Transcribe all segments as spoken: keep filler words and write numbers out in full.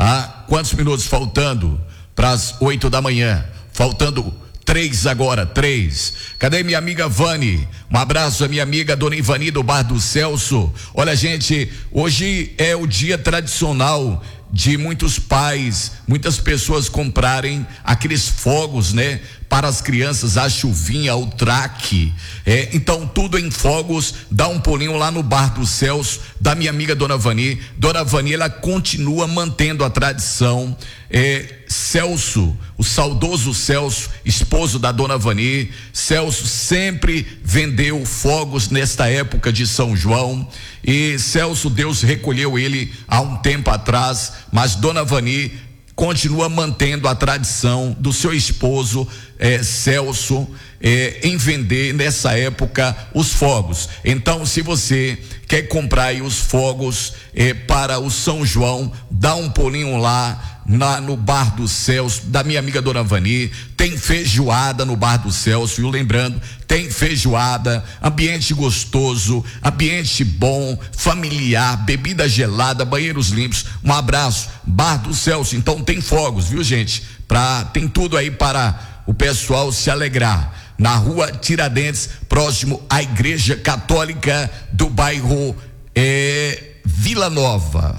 Ah, quantos minutos faltando para as oito da manhã? Faltando três agora, três. Cadê minha amiga Vani? Um abraço a minha amiga Dona Ivani do Bar do Celso. Olha, gente, hoje é o dia tradicional de muitos pais, muitas pessoas comprarem aqueles fogos, né? Para as crianças, a chuvinha, o traque, é, então tudo em fogos. Dá um pulinho lá no Bar do Celso, da minha amiga Dona Vani. Dona Vani, ela continua mantendo a tradição. é, Celso, o saudoso Celso, esposo da Dona Vani, Celso sempre vendeu fogos nesta época de São João, e Celso, Deus recolheu ele há um tempo atrás, mas Dona Vani continua mantendo a tradição do seu esposo eh, Celso eh, em vender nessa época os fogos. Então, se você quer comprar aí os fogos eh, para o São João, dá um pulinho lá na, no Bar do Celso, da minha amiga Dona Vani. Tem feijoada no Bar do Celso, viu? Lembrando, tem feijoada, ambiente gostoso, ambiente bom, familiar, bebida gelada, banheiros limpos. Um abraço, Bar do Celso. Então tem fogos, viu, gente? Pra, tem tudo aí para o pessoal se alegrar. Na rua Tiradentes, próximo à Igreja Católica do bairro é, Vila Nova.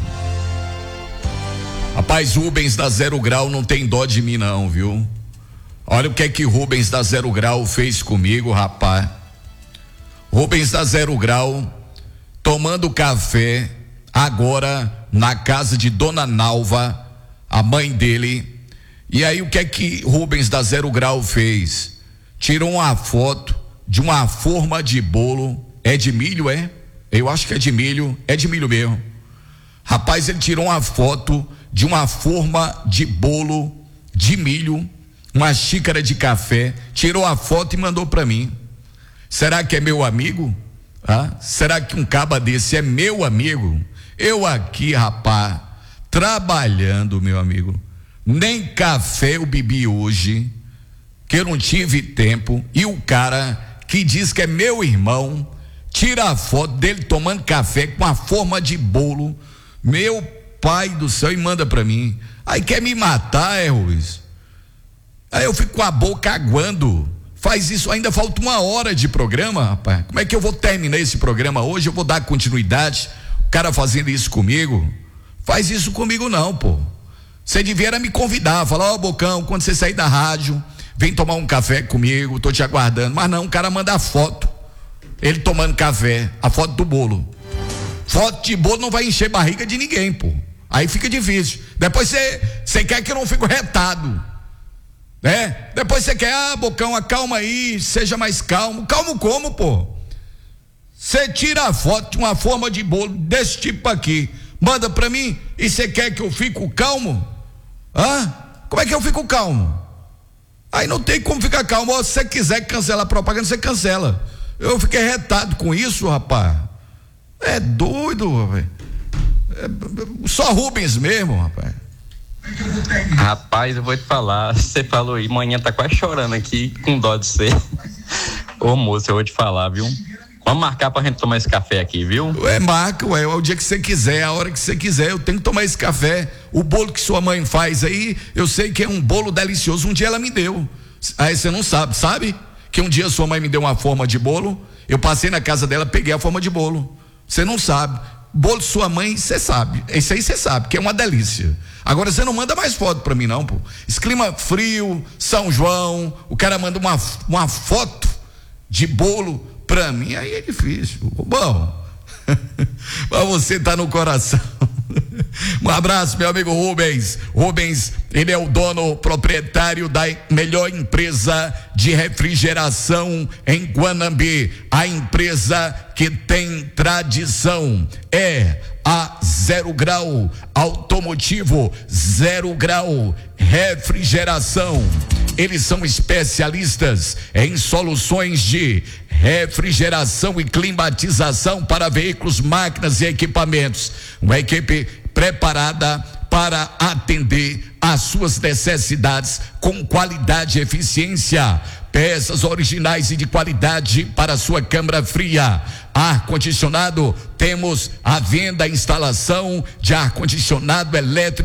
Rapaz, Rubens da Zero Grau não tem dó de mim não, viu? Olha o que é que Rubens da Zero Grau fez comigo, rapaz. Rubens da Zero Grau tomando café agora na casa de Dona Nalva, a mãe dele. E aí o que é que Rubens da Zero Grau fez? Tirou uma foto de uma forma de bolo. É de milho, é? Eu acho que é de milho, é de milho mesmo. Rapaz, ele tirou uma foto de uma forma de bolo de milho, uma xícara de café, tirou a foto e mandou para mim. Será que é meu amigo? Ah? Será que um caba desse é meu amigo? Eu aqui, rapaz, trabalhando, meu amigo, nem café eu bebi hoje, que eu não tive tempo, e o cara que diz que é meu irmão tira a foto dele tomando café com a forma de bolo, meu pai do céu, e manda pra mim. Aí quer me matar, é, Ruiz? Aí eu fico com a boca aguando. Faz isso, ainda falta uma hora de programa, rapaz. Como é que eu vou terminar esse programa hoje? Eu vou dar continuidade, o cara fazendo isso comigo? Faz isso comigo não, pô. Você devia me convidar, falar, ó, oh, Bocão, quando você sair da rádio, vem tomar um café comigo, tô te aguardando. Mas não, o cara manda a foto, ele tomando café, a foto do bolo. Foto de bolo não vai encher barriga de ninguém, pô. Aí fica difícil. Depois você você quer que eu não fique retado, né? Depois você quer, ah, Bocão, acalma aí, seja mais calmo. Calmo como, pô? Você tira a foto de uma forma de bolo desse tipo aqui, manda pra mim, e você quer que eu fique calmo? Hã? Como é que eu fico calmo? Aí não tem como ficar calmo. Ou se você quiser cancelar a propaganda, você cancela. Eu fiquei retado com isso, rapaz. É doido, rapaz. É só Rubens mesmo, rapaz. Rapaz, eu vou te falar, você falou aí, manhã tá quase chorando aqui, com dó de você. Ô moço, eu vou te falar, viu? Vamos marcar pra gente tomar esse café aqui, viu? Ué, marca, ué, é o dia que você quiser, a hora que você quiser, eu tenho que tomar esse café. O bolo que sua mãe faz aí, eu sei que é um bolo delicioso, um dia ela me deu. Aí você não sabe, sabe? Que um dia sua mãe me deu uma forma de bolo, eu passei na casa dela, peguei a forma de bolo. Você não sabe. Bolo de sua mãe, você sabe. Isso aí você sabe, que é uma delícia. Agora você não manda mais foto pra mim, não, pô. Esse clima frio, São João, o cara manda uma, uma foto de bolo pra mim, aí é difícil. Bom, mas você tá no coração. Um abraço, meu amigo Rubens. Rubens, ele é o dono, proprietário da melhor empresa de refrigeração em Guanambi. A empresa que tem tradição é a Zero Grau Automotivo, Zero Grau Refrigeração. Eles são especialistas em soluções de refrigeração e climatização para veículos, máquinas e equipamentos. Uma equipe preparada para atender às suas necessidades com qualidade e eficiência. Peças originais e de qualidade para a sua câmara fria. Ar-condicionado, temos a venda, a instalação de ar-condicionado elétrico